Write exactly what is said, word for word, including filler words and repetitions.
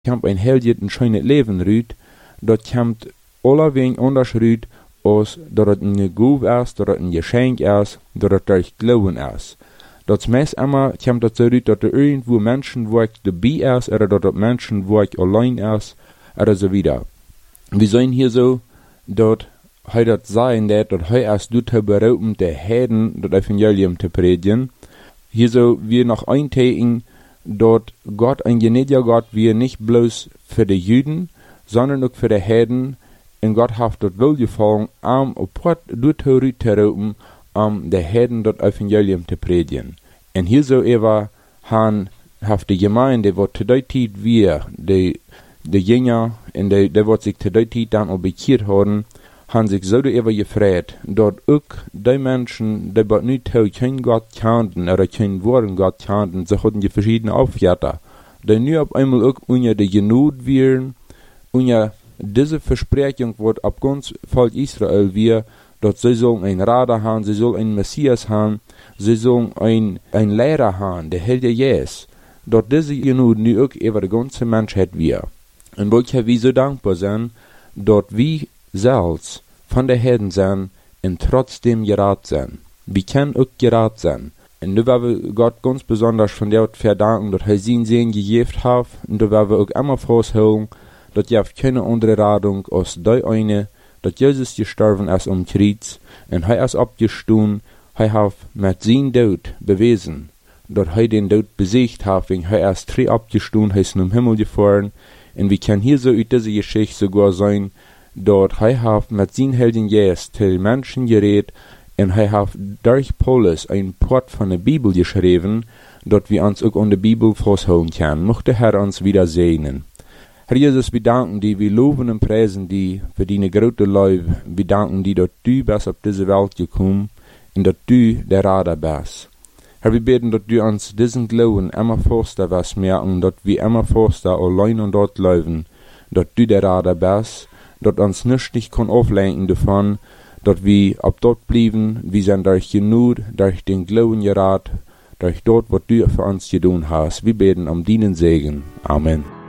kommt ein heldet ein schönes Leben rüt, dort kommt allerwein anders rüt, als dat het een Gabe is, dat het een Geschenk is, dat het durch Glauben is. Dat meest immer kommt dat so rüt, dat er irgendwo Menschen, wo ich dabei ist, oder dat er Menschen, wo ich allein ist, oder so wieder. Wir sollen hier so, dort heu dat sein, dat heu erst du te berauben, der Heiden, das Evangelium zu predigen. Hier so, wir noch eintägen, dort Gott ein gnädiger Gott, wir nicht bloß für die Juden, sondern auch für die Heiden, und Gott hat dort wohlgefallen, um auf Port du te rüt te rauben, um der Heiden das Evangelium zu predigen. Und hier so ever, han, haft die Gemeinde, wo zu der Zeit wir, die, die Jünger, und die, die wird sich zu der Zeit dann auch bekehrt haben, han sich so ever gefreut, dort auch die Menschen, die bald nicht kein Gott kannten, oder kein Wort Gott kannten, sie hatten die verschiedenen Aufjäter, die nu auf einmal auch unter die Genut wären, unter diese Versprechung wird ab ganz Volk Israel wir, dort sie sollen ein Rader haben, sie sollen einen Messias haben, sie sollen ein, ein Lehrer haben, der Held der Jesus. Dort diese Genut nu auch über die ganze Menschheit wir. Und wollte wir so dankbar sein, dort wie selbst von der Herden sein und trotzdem gerat sein. Wir können auch gerat sein. Und da werden wir Gott ganz besonders von der verdanken, dass er seinen Segen gegeben hat. Und da werden wir auch immer festhalten, dass ihr keine andere Radung als die eine, dass Jesus gestorben ist um Kreuz und er ist abgestanden, er hat mit seinem Tod bewiesen, dass er den Tod besiegt hat, wegen er ist drei abgestanden, er ist in den Himmel gefahren. Und wir können hier so uit diese Geschichte sogar sein, dort er hat mit seinem Helden Jesus die Menschen geredet und er hat durch Paulus ein Port von der Bibel geschrieben, dort wir uns auch an der Bibel festhalten können. Möchte Herr uns wieder segnen. Herr Jesus, wir danken dir, wir loben und preisen dir für deine große Liebe. Wir danken dir, dass du bist auf diese Welt gekommen und dass du der Rader bist. Herr, wir beten, dass du uns diesen Glauben immer fester was merken, dass wir immer fester allein und dort leben, dass du der Rader bist, dass uns nichts nicht kann auflenken davon, dass wir ab dort blieben, wir sind durch genug, durch den Glauben gerat, durch dort, was du für uns getan hast. Wir beten um deinen Segen. Amen.